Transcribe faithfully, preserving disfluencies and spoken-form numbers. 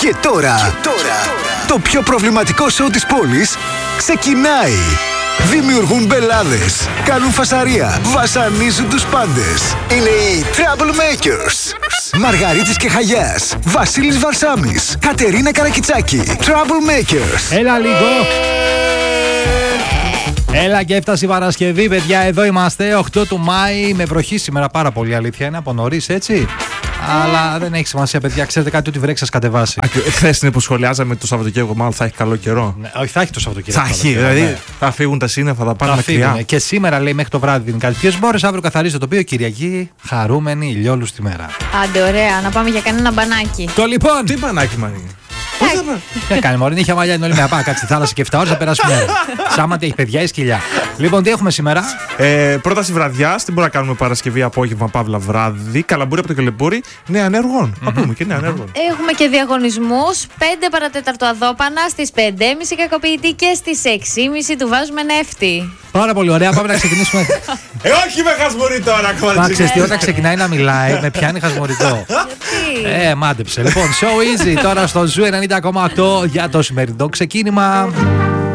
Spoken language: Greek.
Και τώρα, και τώρα, το πιο προβληματικό σοου της πόλης ξεκινάει. Δημιουργούν μπελάδες, κάνουν φασαρία, βασανίζουν τους πάντες. Είναι οι Troublemakers. Μαργαρίτης και Χαγιάς, Βασίλης Βαρσάμης, Κατερίνα Καρακιτσάκη. Troublemakers. Έλα λίγο. Έλα και έφτασε η Παρασκευή, παιδιά. Εδώ είμαστε, οκτώ του Μάη. Με βροχή σήμερα πάρα πολύ, αλήθεια είναι, από νωρίς, έτσι. Αλλά δεν έχει σημασία, παιδιά. Ξέρετε κάτι, ότι βρέξει σας κατεβάσει. Χθες είναι που σχολιάζαμε το Σαββατοκύριακο, μάλλον θα έχει καλό καιρό. Ναι, όχι, θα έχει το Σαββατοκύριακο. Θα έχει, δηλαδή ναι. Θα φύγουν τα σύννεφα, θα πάνε μακριά. Και σήμερα λέει μέχρι το βράδυ δίνει κάτι. Ποιες μπόρες, αύριο καθαρίζει το τοπίο. Κυριακή, χαρούμενη, ηλιόλουστη τη μέρα. Άντε, ωραία, να πάμε για κανένα μπανάκι. Το λοιπόν. Τι μπανάκι, Μαρία. Τι κάνει, Μωρή, νύχια μαλλιά είναι όλη μέρα. Πάμε, κάτσε στη θάλασσα και εφτά ώρες θα περάσει μέρα. Σάματι έχει παιδιά ή σκυλιά. Λοιπόν, τι έχουμε σήμερα. Ε, πρόταση βραδιά, τι μπορούμε να κάνουμε Παρασκευή, απόγευμα, παύλα βράδυ. Καλαμπούρι από το Κελεμπούρι, νέα ανέργων. Να πούμε και νέα ανέργων. Έχουμε και διαγωνισμούς. πέντε παρατέταρτο αδόπανα, στις πέντε και μισή κακοποιητή και στις έξι και μισή του βάζουμε νεύτη. Πάρα πολύ ωραία, πάμε να ξεκινήσουμε. Ε, όχι με χασμουρί τώρα, Μάξε, τι όταν ξεκινάει να μιλάει, με πιάνει χασμουριτό. Γιατί? Ε, μάντεψε. Λοιπόν, so easy τώρα στο Ζου ενενήντα κόμμα οκτώ για το σημερινό ξεκίνημα.